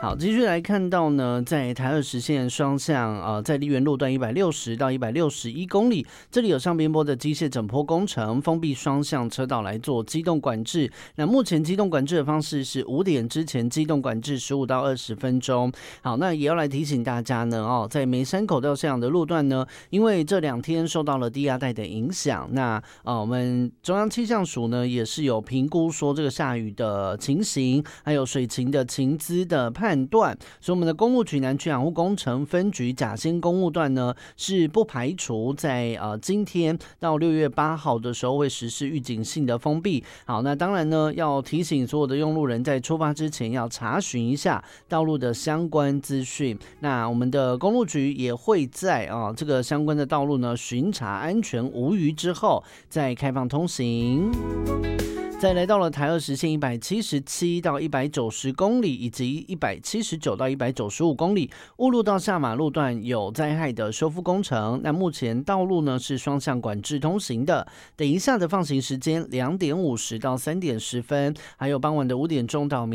好，继续来看到呢，在台二十线双向在梨园路段160到161公里，这里有上边坡的机械整坡工程，封闭双向车道来做机动管制。那目前机动管制的方式是5点之前机动管制15到20分钟。好，那也要来提醒大家呢，在梅山口到向阳的路段呢，因为这2天受到了低压带的影响，那我们中央气象署呢也是有评估说这个下雨的情形，还有水情的情资的判断，所以我们的公路局南区养护工程分局甲仙公路段呢，是不排除在今天到6月8号的时候会实施预警性的封闭。好，那当然呢，要提醒所有的用路人在出发之前要查询一下道路的相关资讯。那我们的公路局也会在这个相关的道路呢巡查安全无虞之后，再开放通行。再来到了台二十线177到190公里，以及179到195公里，雾路到下马路段有灾害的修复工程。那目前道路呢是双向管制通行的。等一下的放行时间2点50到3点10分，还有傍晚的5点钟到